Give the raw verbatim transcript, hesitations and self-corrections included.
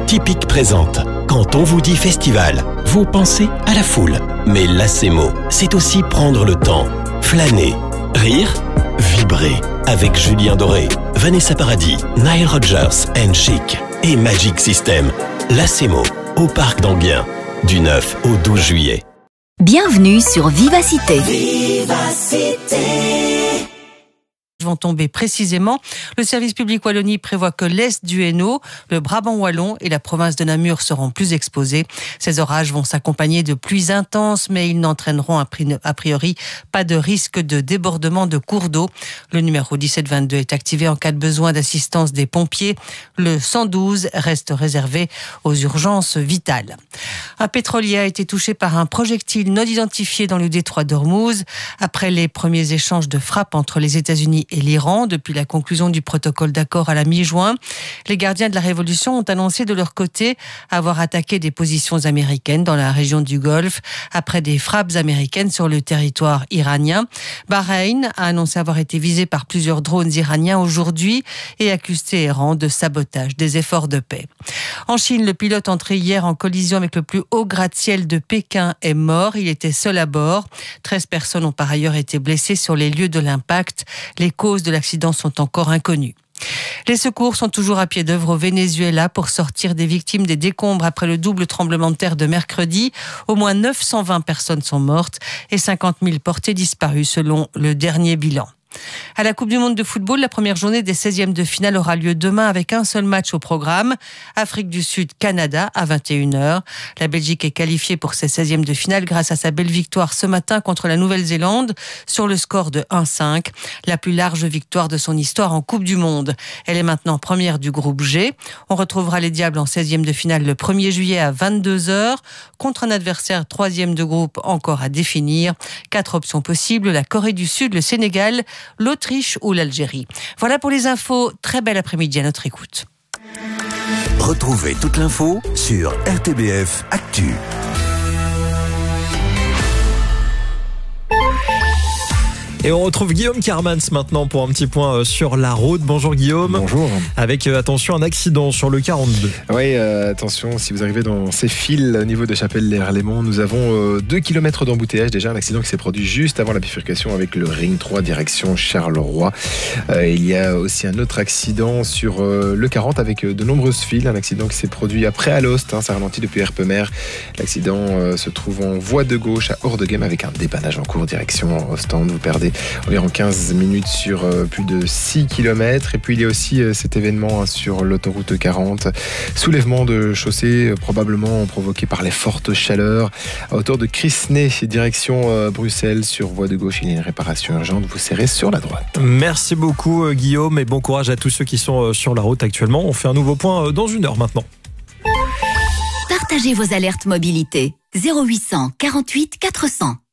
Typique présente. Quand on vous dit festival, vous pensez à la foule. Mais Lacemo, c'est aussi prendre le temps, flâner, rire, vibrer. Avec Julien Doré, Vanessa Paradis, Nile Rodgers and Chic et Magic System. Lacemo, au Parc d'Enghien, du neuf au douze juillet. Bienvenue sur Vivacité. Vivacité. Vont tomber précisément. Le service public Wallonie prévoit que l'est du Hainaut, le Brabant wallon et la province de Namur seront plus exposés. Ces orages vont s'accompagner de pluies intenses, mais ils n'entraîneront a priori pas de risque de débordement de cours d'eau. Le numéro dix-sept vingt-deux est activé en cas de besoin d'assistance des pompiers. Le cent douze reste réservé aux urgences vitales. Un pétrolier a été touché par un projectile non identifié dans le détroit d'Ormuz. Après les premiers échanges de frappes entre les États-Unis et l'Iran, depuis la conclusion du protocole d'accord à la mi-juin, les gardiens de la révolution ont annoncé de leur côté avoir attaqué des positions américaines dans la région du Golfe après des frappes américaines sur le territoire iranien. Bahreïn a annoncé avoir été visé par plusieurs drones iraniens aujourd'hui et accuse Téhéran de sabotage des efforts de paix. En Chine, le pilote entré hier en collision avec le plus haut gratte-ciel de Pékin est mort. Il était seul à bord. treize personnes ont par ailleurs été blessées sur les lieux de l'impact. Les causes de l'accident sont encore inconnues. Les secours sont toujours à pied d'œuvre au Venezuela pour sortir des victimes des décombres après le double tremblement de terre de mercredi. Au moins neuf cent vingt personnes sont mortes et cinquante mille portées disparues selon le dernier bilan. À la Coupe du Monde de football, la première journée des seizièmes de finale aura lieu demain avec un seul match au programme. Afrique du Sud, Canada à vingt et une heures. La Belgique est qualifiée pour ses seizièmes de finale grâce à sa belle victoire ce matin contre la Nouvelle-Zélande sur le score de un cinq. La plus large victoire de son histoire en Coupe du Monde. Elle est maintenant première du groupe G. On retrouvera les Diables en seizièmes de finale le premier juillet à vingt-deux heures contre un adversaire troisième de groupe encore à définir. Quatre options possibles, la Corée du Sud, le Sénégal, l'Autriche ou l'Algérie. Voilà pour les infos. Très bel après-midi à notre écoute. Retrouvez toute l'info sur R T B F Actu. Et on retrouve Guillaume Carmans maintenant pour un petit point sur la route. Bonjour Guillaume. Bonjour. Avec, euh, attention, un accident sur le quarante-deux. Oui, euh, attention, si vous arrivez dans ces fils au niveau de Chapelle-les-Herlémont, nous avons euh, deux kilomètres d'embouteillage. Déjà, un accident qui s'est produit juste avant la bifurcation avec le Ring trois, direction Charleroi. Euh, il y a aussi un autre accident sur euh, le quarante avec euh, de nombreuses files. Un accident qui s'est produit après Alost, hein, ça ralentit depuis Herpemer. L'accident euh, se trouve en voie de gauche à Hors-de-Game avec un dépannage en cours, direction Ostende. Vous perdez environ quinze minutes sur euh, plus de six kilomètres. Et puis il y a aussi euh, cet événement hein, sur l'autoroute quarante. Soulèvement de chaussée, euh, probablement provoqué par les fortes chaleurs. À hauteur de Crisnay, direction euh, Bruxelles, sur voie de gauche, il y a une réparation urgente. Vous serrez sur la droite. Merci beaucoup euh, Guillaume et bon courage à tous ceux qui sont euh, sur la route actuellement. On fait un nouveau point euh, dans une heure maintenant. Partagez vos alertes mobilité. zéro huit cents quarante-huit quatre cents.